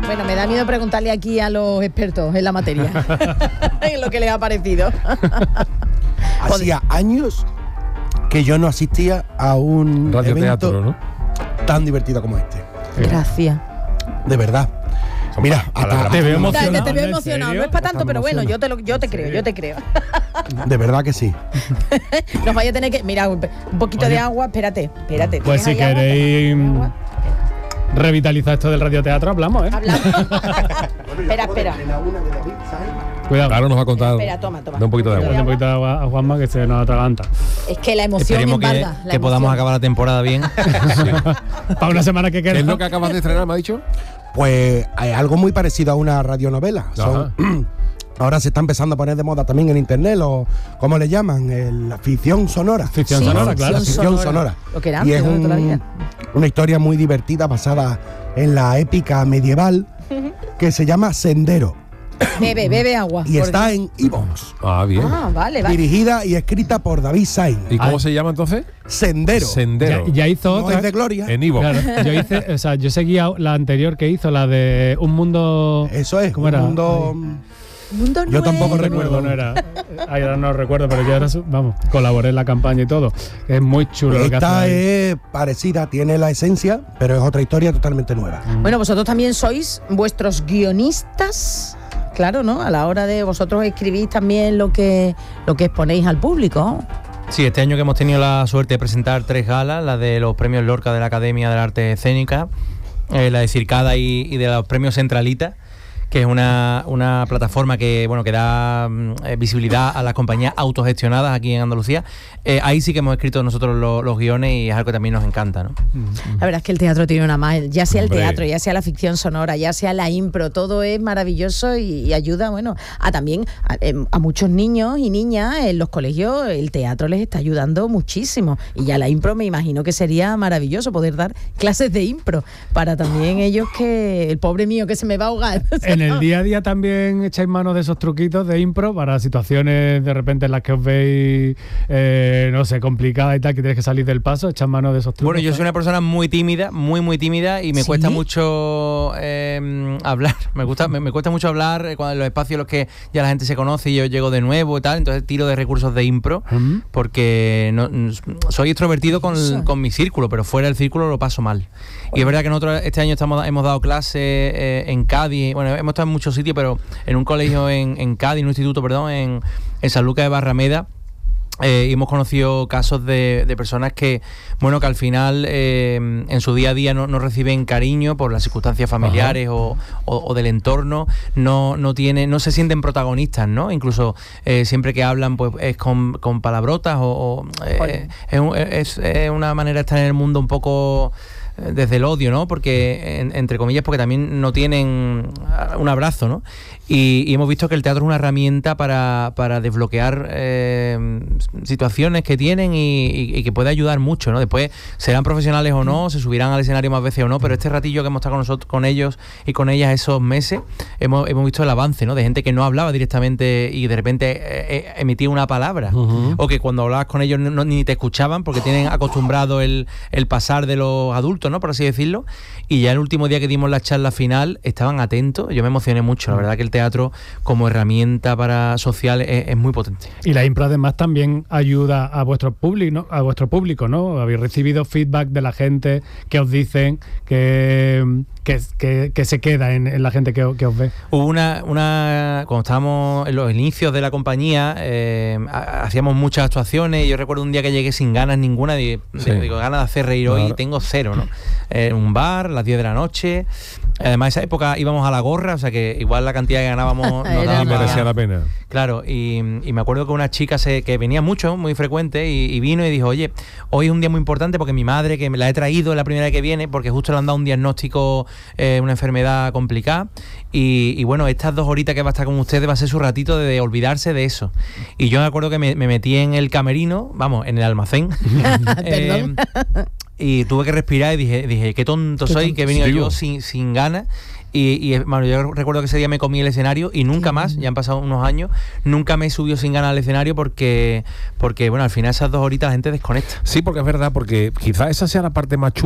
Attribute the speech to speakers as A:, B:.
A: Bueno, me da miedo preguntarle aquí a los expertos en la materia, en lo que les ha parecido.
B: Hacía años que yo no asistía a un
C: radioteatro,
B: evento,
C: ¿no?,
B: tan divertido como este.
A: Gracias.
B: De verdad. Mira,
C: te veo emocionado.
A: Te veo emocionado. No es para tanto, pero bueno, yo te creo.
B: De verdad que sí.
A: Nos vaya a tener que... Mira, un poquito de agua. Espérate.
D: Pues si queréis revitalizar esto del radioteatro, hablamos, ¿eh?
A: Hablamos. Espera.
D: Cuidado.
C: Claro, nos va a contar.
A: Espera, toma.
C: Da un poquito de agua.
D: Un poquito de agua a Juanma, que se nos atraganta.
A: Es que la emoción
E: Esperemos
A: embarga.
E: que podamos acabar la temporada bien.
D: Para una semana que queda.
C: ¿Qué es lo que acabas de estrenar, me ha dicho?
B: Pues hay algo muy parecido a una radionovela. Ahora se está empezando a poner de moda también en internet, ¿cómo le llaman? La ficción sonora.
D: Ficción sonora, claro.
B: Ficción sonora.
A: Lo que era
B: y
A: antes,
B: es
A: toda la vida.
B: una historia muy divertida basada en la épica medieval que se llama Sendero.
A: Bebe agua.
B: Y está en iVoox.
C: Ah, bien.
A: Ah, vale.
B: Dirigida y escrita por David Sainz.
C: ¿Y cómo se llama entonces?
B: Sendero.
D: Ya hizo
B: No
D: otra.
B: es de Gloria.
C: En iVoox.
D: Claro, yo seguía la anterior que hizo, la de Un Mundo.
B: Eso es.
D: ¿Cómo era?
B: Mundo
A: Yo
B: tampoco recuerdo.
D: No era. Ahora no recuerdo, pero yo ahora, colaboré en la campaña y todo. Es muy chulo lo que
B: Esta
D: hace.
B: es parecida, tiene la esencia, pero es otra historia totalmente nueva.
A: Bueno, vosotros también sois vuestros guionistas. Claro, ¿no? A la hora de vosotros escribís también lo que exponéis al público.
E: Sí, este año que hemos tenido la suerte de presentar 3 galas, la de los premios Lorca de la Academia de la Arte Escénica, la de Circada y de los premios Centralita, que es una plataforma que da visibilidad a las compañías autogestionadas aquí en Andalucía. Ahí sí que hemos escrito nosotros los guiones y es algo que también nos encanta, ¿no?
A: La verdad es que el teatro tiene una más, ya sea el teatro, ya sea la ficción sonora, ya sea la impro, todo es maravilloso y ayuda, también a muchos niños y niñas en los colegios. El teatro les está ayudando muchísimo y ya la impro me imagino que sería maravilloso poder dar clases de impro para también ellos, que el pobre mío que se me va a ahogar.
D: En el día a día también echáis mano de esos truquitos de impro para situaciones de repente en las que os veis, complicadas y tal, que tienes que salir del paso, echar mano de esos trucos.
E: Bueno, yo soy una persona muy tímida, muy tímida, y me cuesta mucho hablar. Me cuesta mucho hablar cuando en los espacios en los que ya la gente se conoce y yo llego de nuevo y tal, entonces tiro de recursos de impro, porque soy extrovertido con mi círculo, pero fuera del círculo lo paso mal. Y es verdad que nosotros este año hemos dado clases en Cádiz, hemos estado en muchos sitios, pero en un colegio en Cádiz, en un instituto, en San Lucas de Barrameda. Y hemos conocido casos de personas que al final en su día a día no reciben cariño por las circunstancias familiares o del entorno, no se sienten protagonistas, ¿no? Incluso siempre que hablan pues es con palabrotas es una manera de estar en el mundo un poco desde el odio, ¿no? Porque, entre comillas, porque también no tienen un abrazo, ¿no? Y hemos visto que el teatro es una herramienta para desbloquear situaciones que tienen y que puede ayudar mucho, ¿no? Después serán profesionales o no, se subirán al escenario más veces o no, pero este ratillo que hemos estado con ellos y con ellas esos meses, hemos visto el avance, ¿no? De gente que no hablaba directamente y de repente emitía una palabra, o que cuando hablabas con ellos ni te escuchaban porque tienen acostumbrado el pasar de los adultos, ¿no? Por así decirlo. Y ya el último día que dimos la charla final estaban atentos. Yo me emocioné mucho. La verdad que el teatro como herramienta social es muy potente.
D: Y la impro además también ayuda a vuestro público, ¿no? Habéis recibido feedback de la gente que os dicen que se queda en la gente que os ve.
E: Hubo cuando estábamos en los inicios de la compañía, hacíamos muchas actuaciones y yo recuerdo un día que llegué sin ganas ninguna, digo, ganas de hacer reír hoy, tengo cero, ¿no? En un bar, a las 10 de la noche. Además, esa época íbamos a la gorra, o sea que igual la cantidad que ganábamos nos daba
C: merecía la pena.
E: Claro, y me acuerdo que una chica que venía mucho, muy frecuente, y vino y dijo, oye, hoy es un día muy importante porque mi madre, que me la he traído la primera vez que viene, porque justo le han dado un diagnóstico, una enfermedad complicada, y estas 2 horitas que va a estar con ustedes va a ser su ratito de olvidarse de eso. Y yo me acuerdo que me metí en el camerino, en el almacén. Y tuve que respirar y dije qué tonto soy, que he venido yo sin ganas. Y yo recuerdo que ese día me comí el escenario y nunca más, ya han pasado unos años, nunca me he subido sin ganas al escenario porque al final esas 2 horitas la gente desconecta.
C: Sí, porque es verdad, porque quizás esa sea la parte más chula